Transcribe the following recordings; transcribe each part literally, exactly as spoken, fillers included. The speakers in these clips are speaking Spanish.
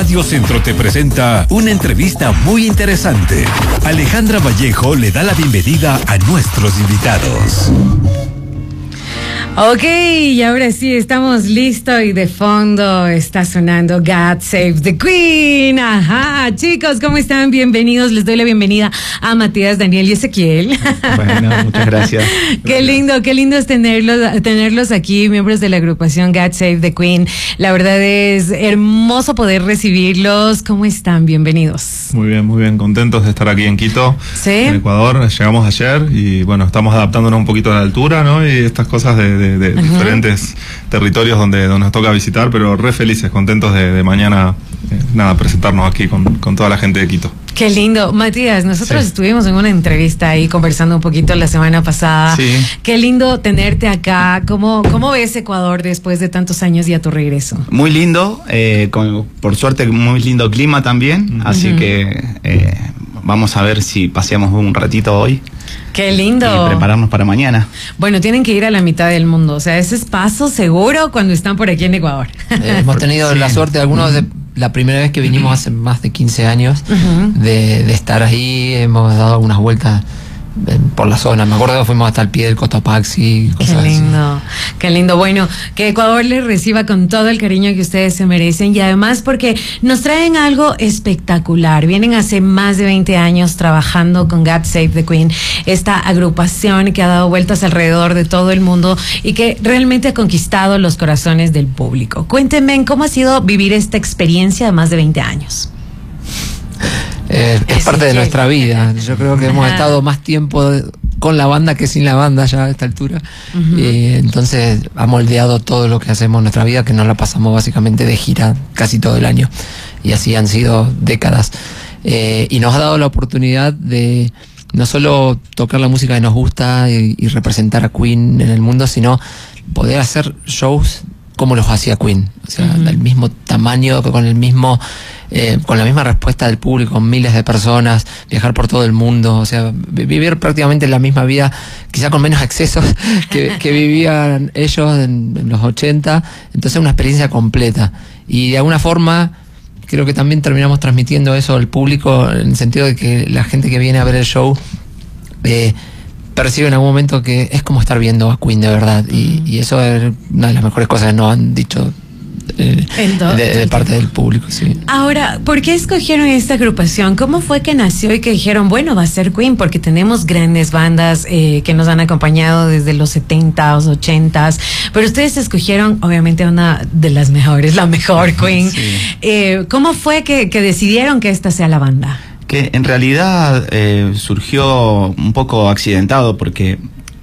Radio Centro te presenta una entrevista muy interesante. Alejandra Vallejo le da la bienvenida a nuestros invitados. Ok, y ahora sí, estamos listos y de fondo está sonando God Save the Queen. Ajá, chicos, ¿cómo están? Bienvenidos, les doy la bienvenida a Matías, Daniel y Ezequiel. Bueno, muchas gracias. Qué lindo, qué lindo es tenerlos, tenerlos aquí, miembros de la agrupación God Save the Queen. La verdad es hermoso poder recibirlos. ¿Cómo están? Bienvenidos. Muy bien, muy bien, contentos de estar aquí en Quito, ¿sí? En Ecuador. Llegamos ayer y bueno, estamos adaptándonos un poquito a la altura, ¿no? Y estas cosas de, de, de uh-huh. diferentes territorios donde, donde nos toca visitar, pero re felices, contentos de, de mañana, eh, nada, presentarnos aquí con, con toda la gente de Quito. Qué lindo. Matías, nosotros sí. estuvimos en una entrevista ahí conversando un poquito la semana pasada. Sí. Qué lindo tenerte acá. ¿Cómo, cómo ves Ecuador después de tantos años y a tu regreso? Muy lindo, eh, con, por suerte muy lindo clima también, uh-huh. así que eh, vamos a ver si paseamos un ratito hoy. ¡Qué lindo! Y prepararnos para mañana. Bueno, tienen que ir a la mitad del mundo, o sea, ese es paso seguro cuando están por aquí en Ecuador. Eh, hemos tenido sí. la suerte, algunos de la primera vez que vinimos hace más de quince años, uh-huh. de, de estar ahí, hemos dado algunas vueltas por la zona. Me acuerdo que fuimos hasta el pie del Cotopaxi. Qué lindo, así. Qué lindo. Bueno, que Ecuador les reciba con todo el cariño que ustedes se merecen y además porque nos traen algo espectacular. Vienen hace más de veinte años trabajando con God Save the Queen, esta agrupación que ha dado vueltas alrededor de todo el mundo y que realmente ha conquistado los corazones del público. Cuéntenme cómo ha sido vivir esta experiencia de más de veinte años. Eh, es, es parte de nuestra vida. Yo creo que hemos estado más tiempo con la banda que sin la banda ya a esta altura. Uh-huh. eh, entonces ha moldeado todo lo que hacemos en nuestra vida, que nos la pasamos básicamente de gira casi todo el año. Y así han sido décadas. Eh, y nos ha dado la oportunidad de no solo tocar la música que nos gusta y, y representar a Queen en el mundo, sino poder hacer shows como los hacía Queen. O sea, uh-huh. del mismo tamaño, con el mismo... Eh, con la misma respuesta del público, miles de personas, viajar por todo el mundo, o sea, vivir prácticamente la misma vida, quizá con menos excesos que, que vivían ellos en, en los ochenta, entonces una experiencia completa. Y de alguna forma, creo que también terminamos transmitiendo eso al público, en el sentido de que la gente que viene a ver el show eh, percibe en algún momento que es como estar viendo a Queen de verdad, y, y eso es una de las mejores cosas que nos han dicho Eh, de, de parte del público, sí. Ahora, ¿por qué escogieron esta agrupación? ¿Cómo fue que nació y que dijeron, bueno, va a ser Queen? Porque tenemos grandes bandas eh, que nos han acompañado desde los setentas, ochentas, pero ustedes escogieron, obviamente, una de las mejores, la mejor Queen. Sí. Eh, ¿Cómo fue que, que decidieron que esta sea la banda? Que en realidad eh, surgió un poco accidentado porque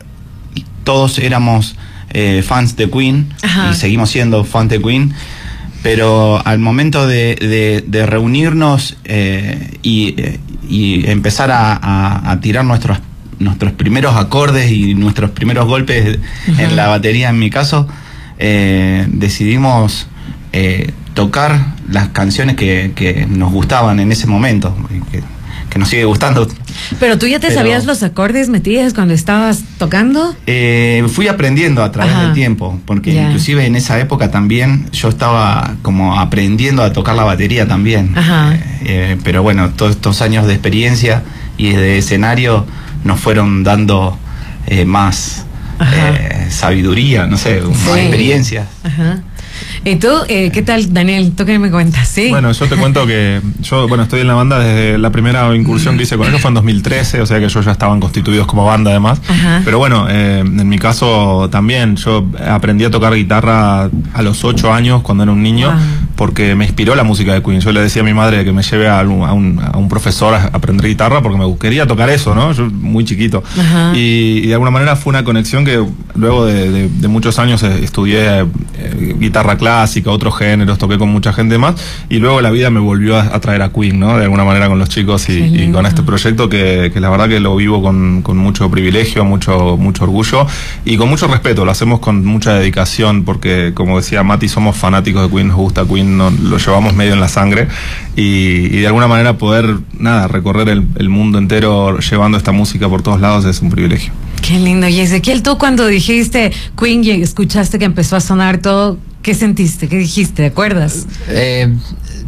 todos éramos Eh, fans de Queen. Ajá. Y seguimos siendo fans de Queen, pero al momento de, de, de reunirnos eh, y, eh, y empezar a, a, a tirar nuestros nuestros primeros acordes y nuestros primeros golpes uh-huh. en la batería, en mi caso, eh, decidimos eh, tocar las canciones que, que nos gustaban en ese momento, que, que nos sigue gustando. Pero tú ya te Pero, sabías los acordes metidos cuando estabas tocando. Eh, fui aprendiendo a través Ajá. del tiempo, porque yeah. inclusive en esa época también yo estaba como aprendiendo a tocar la batería también. Ajá. Eh, eh, pero bueno, todos estos años de experiencia y de escenario nos fueron dando eh, más eh, sabiduría, no sé, sí. más experiencia. Ajá. ¿Y tú, eh, qué tal, Daniel? ¿Tú qué me cuentas? ¿Sí? Bueno, yo te cuento que yo, bueno, estoy en la banda desde la primera incursión que hice con ellos fue en dos mil trece, o sea que ellos ya estaban constituidos como banda además. Ajá. Pero bueno, eh, en mi caso también, yo aprendí a tocar guitarra a los ocho años cuando era un niño, wow. porque me inspiró la música de Queen. Yo le decía a mi madre que me lleve a un, a un, a un profesor a aprender guitarra porque me quería tocar eso, ¿no? Yo muy chiquito. Y, y de alguna manera fue una conexión que luego de, de, de muchos años estudié eh, guitarra clásica, otros géneros, toqué con mucha gente más y luego la vida me volvió a, a traer a Queen, ¿no? De alguna manera con los chicos y, y con este proyecto que, que la verdad que lo vivo con, con mucho privilegio, mucho, mucho orgullo y con mucho respeto. Lo hacemos con mucha dedicación porque, como decía Mati, somos fanáticos de Queen, nos gusta Queen, no, lo llevamos medio en la sangre y, y de alguna manera poder, nada, recorrer el, el mundo entero llevando esta música por todos lados es un privilegio. Qué lindo. Y Ezequiel, tú cuando dijiste Queen y escuchaste que empezó a sonar todo, ¿qué sentiste? ¿Qué dijiste? ¿Te acuerdas? Eh,